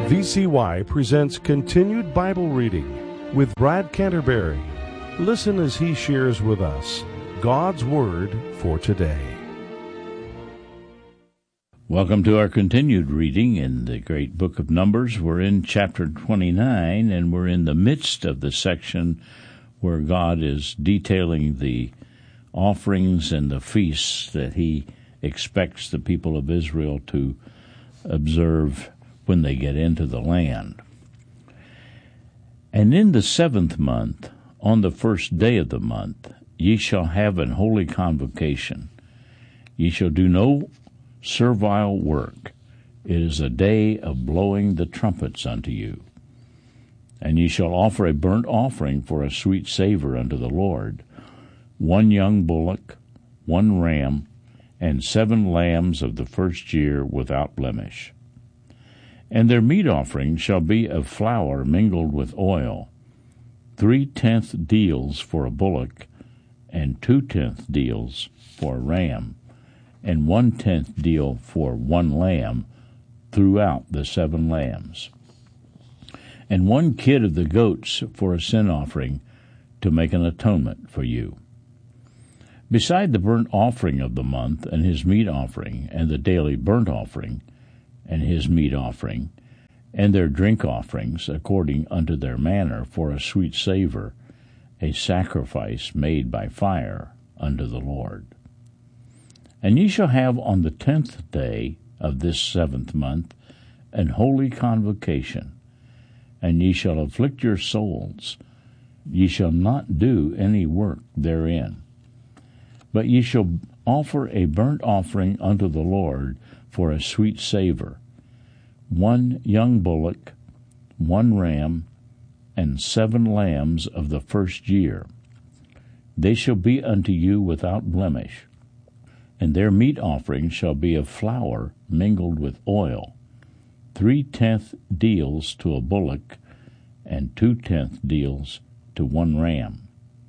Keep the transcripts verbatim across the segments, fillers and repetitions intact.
V C Y presents Continued Bible Reading with Brad Canterbury. Listen as he shares with us God's Word for today. Welcome to our continued reading in the great book of Numbers. We're in chapter twenty-nine, and we're in the midst of the section where God is detailing the offerings and the feasts that he expects the people of Israel to observe when they get into the land. And in the seventh month, on the first day of the month, ye shall have an holy convocation. Ye shall do no servile work. It is a day of blowing the trumpets unto you. And ye shall offer a burnt offering for a sweet savor unto the Lord, one young bullock, one ram, and seven lambs of the first year without blemish. And their meat offering shall be of flour mingled with oil, three-tenth deals for a bullock, and two-tenth deals for a ram, and one-tenth deal for one lamb throughout the seven lambs. And one kid of the goats for a sin offering to make an atonement for you. Beside the burnt offering of the month and his meat offering, and the daily burnt offering, and his meat offering, and their drink offerings, according unto their manner, for a sweet savor, a sacrifice made by fire unto the Lord. And ye shall have on the tenth day of this seventh month an holy convocation, and ye shall afflict your souls. Ye shall not do any work therein. But ye shall offer a burnt offering unto the Lord for a sweet savor, one young bullock, one ram, and seven lambs of the first year. They shall be unto you without blemish. And their meat offering shall be of flour mingled with oil, three-tenth deals to a bullock, and two-tenth deals to one ram,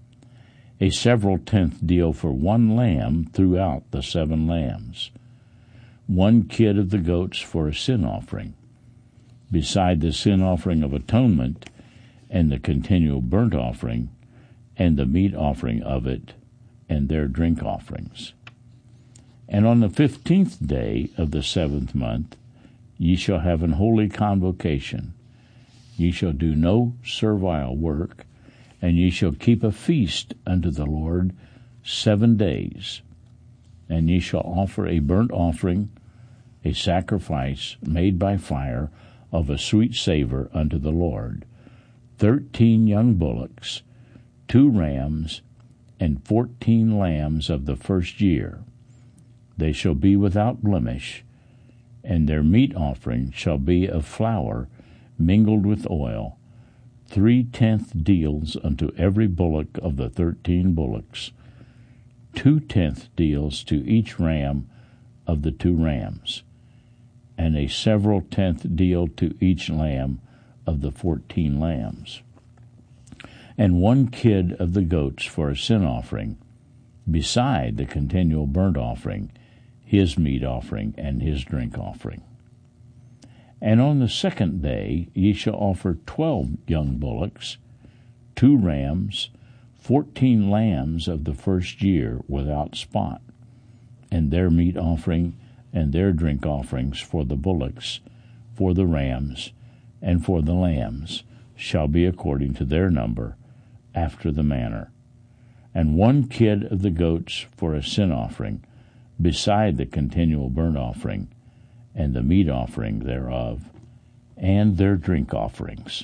a several-tenth deal for one lamb throughout the seven lambs, one kid of the goats for a sin offering, beside the sin offering of atonement, and the continual burnt offering, and the meat offering of it, and their drink offerings. And on the fifteenth day of the seventh month ye shall have an holy convocation. Ye shall do no servile work, and ye shall keep a feast unto the Lord seven days. And ye shall offer a burnt offering, a sacrifice made by fire of a sweet savor unto the Lord, thirteen young bullocks, two rams, and fourteen lambs of the first year. They shall be without blemish, and their meat offering shall be of flour mingled with oil, three-tenth deals unto every bullock of the thirteen bullocks, two-tenth deals to each ram of the two rams, and a several-tenth deal to each lamb of the fourteen lambs, and one kid of the goats for a sin offering, beside the continual burnt offering, his meat offering, and his drink offering. And on the second day ye shall offer twelve young bullocks, two rams, fourteen lambs of the first year without spot, and their meat offering and their drink offerings for the bullocks, for the rams, and for the lambs shall be according to their number, after the manner. And one kid of the goats for a sin offering, beside the continual burnt offering, and the meat offering thereof, and their drink offerings.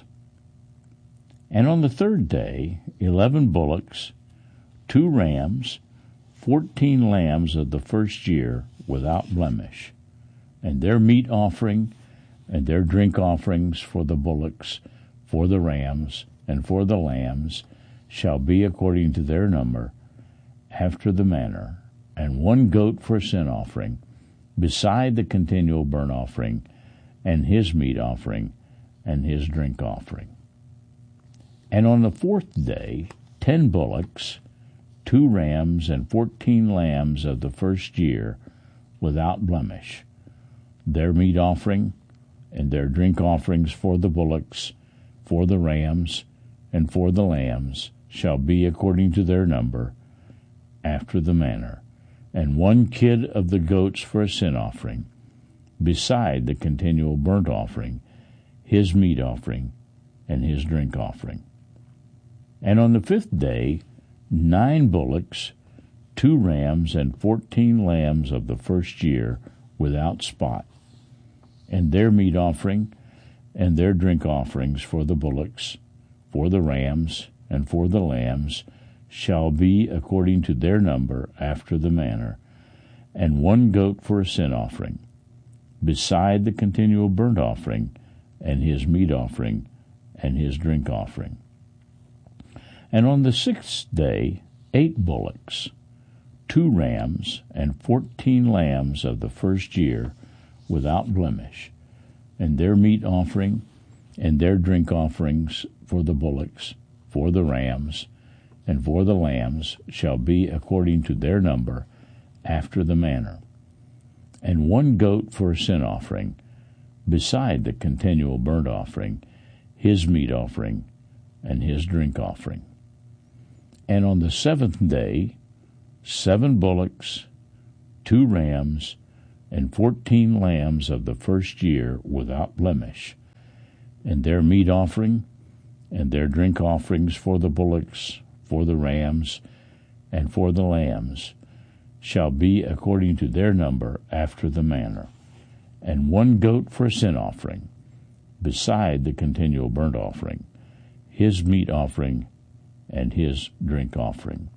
And on the third day eleven bullocks, two rams, fourteen lambs of the first year without blemish, and their meat offering, and their drink offerings for the bullocks, for the rams, and for the lambs, shall be according to their number, after the manner, and one goat for a sin offering, beside the continual burnt offering, and his meat offering, and his drink offering. And on the fourth day ten bullocks, two rams, and fourteen lambs of the first year, without blemish, their meat offering, and their drink offerings for the bullocks, for the rams, and for the lambs shall be according to their number, after the manner, and one kid of the goats for a sin offering, beside the continual burnt offering, his meat offering, and his drink offering. And on the fifth day, nine bullocks, two rams, and fourteen lambs of the first year without spot, and their meat offering, and their drink offerings for the bullocks, for the rams, and for the lambs, shall be according to their number after the manner, and one goat for a sin offering, beside the continual burnt offering, and his meat offering, and his drink offering. And on the sixth day, eight bullocks, two rams, and fourteen lambs of the first year, without blemish, and their meat offering, and their drink offerings for the bullocks, for the rams, and for the lambs shall be according to their number, after the manner, and one goat for a sin offering, beside the continual burnt offering, his meat offering, and his drink offering. And on the seventh day, seven bullocks, two rams, and fourteen lambs of the first year without blemish, and their meat offering, and their drink offerings for the bullocks, for the rams, and for the lambs, shall be according to their number after the manner, and one goat for a sin offering, beside the continual burnt offering, his meat offering, and his drink offering.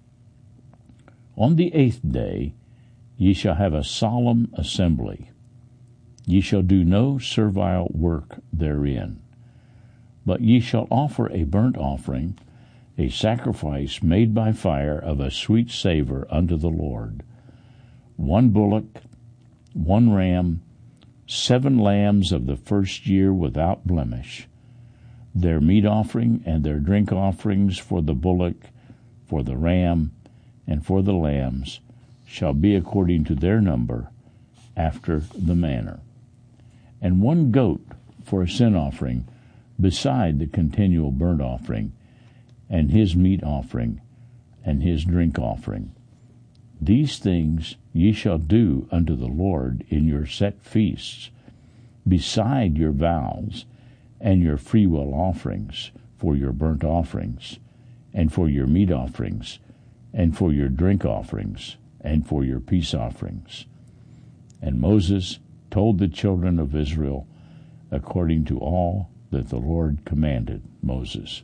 On the eighth day ye shall have a solemn assembly. Ye shall do no servile work therein, but ye shall offer a burnt offering, a sacrifice made by fire of a sweet savor unto the Lord, one bullock, one ram, seven lambs of the first year without blemish, their meat offering and their drink offerings for the bullock, for the ram, and for the lambs shall be according to their number, after the manner, and one goat for a sin offering, beside the continual burnt offering, and his meat offering, and his drink offering. These things ye shall do unto the Lord in your set feasts, beside your vows, and your freewill offerings, for your burnt offerings, and for your meat offerings, and for your drink offerings, and for your peace offerings. And Moses told the children of Israel according to all that the Lord commanded Moses.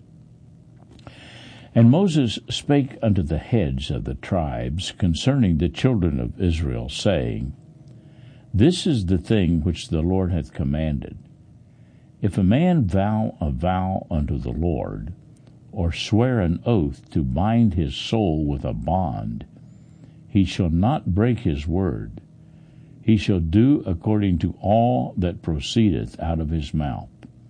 And Moses spake unto the heads of the tribes concerning the children of Israel, saying, This is the thing which the Lord hath commanded. If a man vow a vow unto the Lord, or swear an oath to bind his soul with a bond, he shall not break his word. He shall do according to all that proceedeth out of his mouth.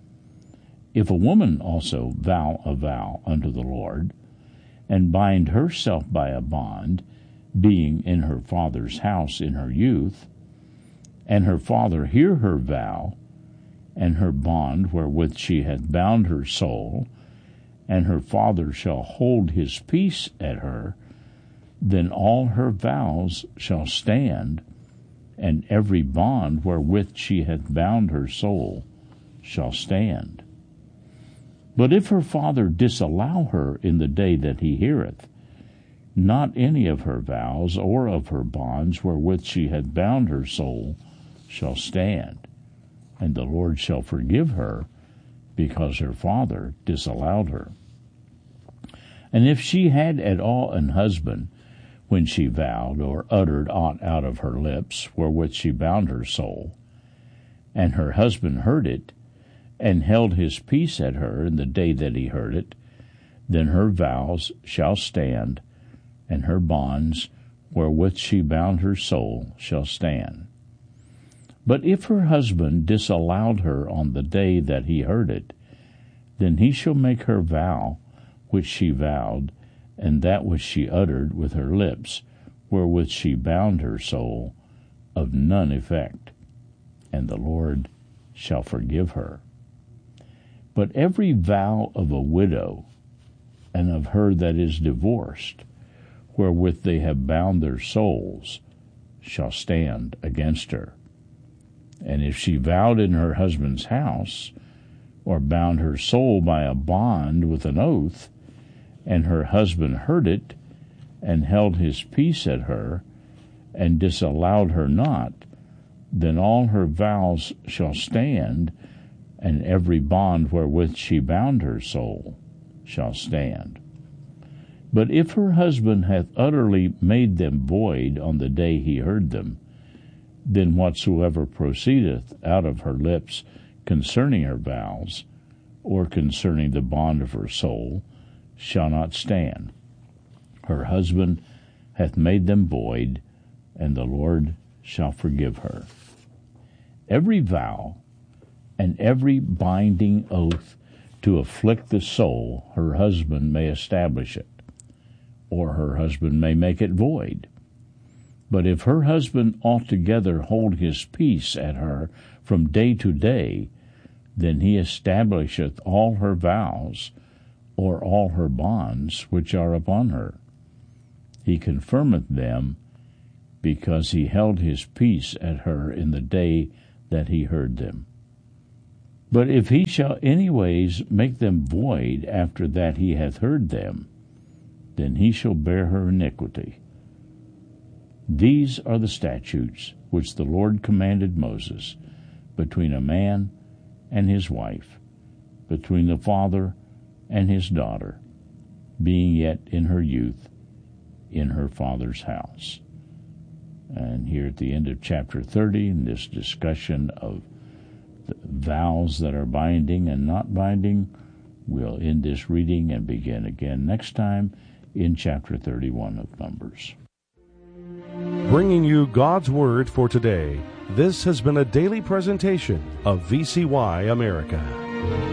If a woman also vow a vow unto the Lord, and bind herself by a bond, being in her father's house in her youth, and her father hear her vow, and her bond wherewith she hath bound her soul, and her father shall hold his peace at her, then all her vows shall stand, and every bond wherewith she hath bound her soul shall stand. But if her father disallow her in the day that he heareth, not any of her vows or of her bonds wherewith she hath bound her soul shall stand, and the Lord shall forgive her, because her father disallowed her. And if she had at all an husband, when she vowed or uttered aught out of her lips wherewith she bound her soul, and her husband heard it, and held his peace at her in the day that he heard it, then her vows shall stand, and her bonds wherewith she bound her soul shall stand. But if her husband disallowed her on the day that he heard it, then he shall make her vow which she vowed, and that which she uttered with her lips, wherewith she bound her soul, of none effect, and the Lord shall forgive her. But every vow of a widow and of her that is divorced, wherewith they have bound their souls, shall stand against her. And if she vowed in her husband's house, or bound her soul by a bond with an oath, and her husband heard it, and held his peace at her, and disallowed her not, then all her vows shall stand, and every bond wherewith she bound her soul shall stand. But if her husband hath utterly made them void on the day he heard them, then whatsoever proceedeth out of her lips concerning her vows, or concerning the bond of her soul, shall not stand. Her husband hath made them void, and the Lord shall forgive her. Every vow and every binding oath to afflict the soul, her husband may establish it, or her husband may make it void. But if her husband altogether hold his peace at her from day to day, then he establisheth all her vows, or all her bonds which are upon her. He confirmeth them, because he held his peace at her in the day that he heard them. But if he shall anyways make them void after that he hath heard them, then he shall bear her iniquity. These are the statutes which the Lord commanded Moses, between a man and his wife, between the father and his daughter, being yet in her youth, in her father's house. And here at the end of chapter thirty, in this discussion of the vows that are binding and not binding, we'll end this reading and begin again next time in chapter thirty-one of Numbers. Bringing you God's Word for today, this has been a daily presentation of V C Y America.